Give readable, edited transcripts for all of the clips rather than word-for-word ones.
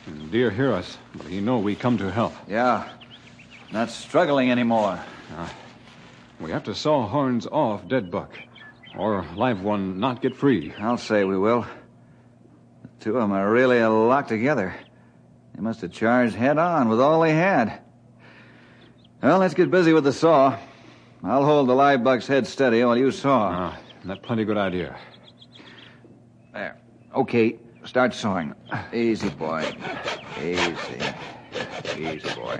Deer hear us, but he know we come to help. Yeah. Not struggling anymore. We have to saw horns off dead buck, or live one not get free. I'll say we will. The two of them are really locked together. They must have charged head on with all they had. Well, let's get busy with the saw. I'll hold the live buck's head steady while you saw. That's plenty good idea. There. Okay, start sawing. Easy, boy. Easy. Easy, boy.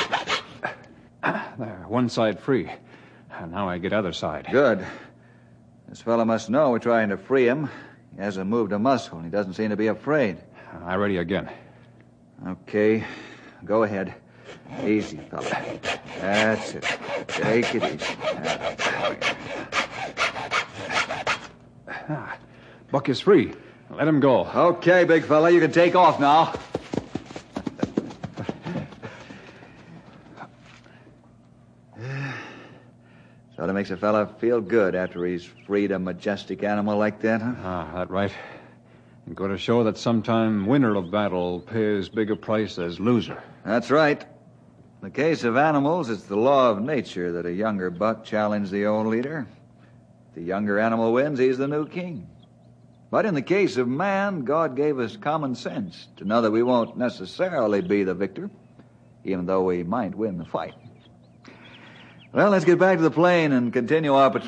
There, one side free. Now I get other side. Good. This fella must know we're trying to free him. He hasn't moved a muscle, and he doesn't seem to be afraid. I ready again. Okay, go ahead. Easy, fella. That's it. Take it easy. Buck is free. Let him go. Okay, big fella, you can take off now. Sort of makes a fella feel good after he's freed a majestic animal like that, huh? That right. And go to show that sometime winner of battle pays big a price as loser. That's right. In the case of animals, it's the law of nature that a younger buck challenge the old leader. If the younger animal wins, he's the new king. But in the case of man, God gave us common sense to know that we won't necessarily be the victor, even though we might win the fight. Well, let's get back to the plane and continue our patrol.